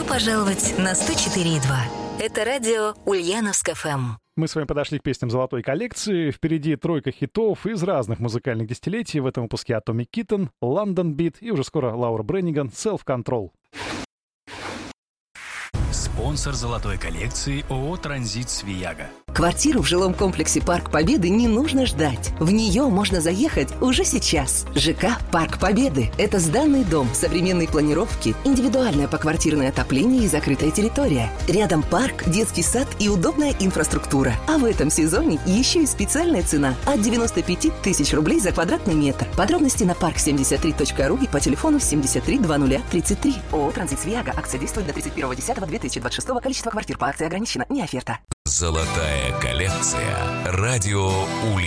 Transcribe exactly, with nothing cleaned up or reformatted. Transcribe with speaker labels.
Speaker 1: пожаловать на сто четыре и два. Это радио Ульяновск эф эм.
Speaker 2: Мы с вами подошли к песням золотой коллекции. Впереди тройка хитов из разных музыкальных десятилетий. В этом выпуске Atomic Kitten, London Beat и уже скоро Лаура Бренниган, Self Control.
Speaker 3: Спонсор золотой коллекции ООО «Транзит Свияга».
Speaker 4: Квартиру в жилом комплексе «Парк Победы» не нужно ждать. В нее можно заехать уже сейчас. ЖК «Парк Победы» — это сданный дом, современной планировки, индивидуальное поквартирное отопление и закрытая территория. Рядом парк, детский сад и удобная инфраструктура. А в этом сезоне еще и специальная цена от девяносто пять тысяч рублей за квадратный метр. Подробности на парк семьдесят три точка ру и по телефону семьдесят три двадцать тридцать три. ООО «Транзит Свияга». Акция действует до тридцать первого десятого две тысячи двадцать шестого. Количество квартир по акции ограничено. Не оферта.
Speaker 5: Золотая коллекция. Радио Ульяновск.